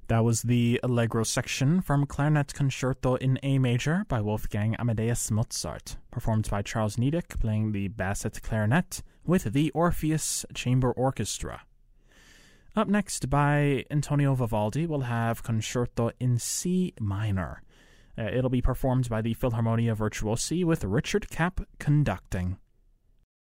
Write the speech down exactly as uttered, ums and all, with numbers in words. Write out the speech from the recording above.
That was the Allegro section from Clarinet Concerto in A Major by Wolfgang Amadeus Mozart, performed by Charles Niedek playing the Basset clarinet with the Orpheus Chamber Orchestra. Up next, by Antonio Vivaldi, we'll have Concerto in C minor. Uh, it'll be performed by the Philharmonia Virtuosi with Richard Kapp conducting.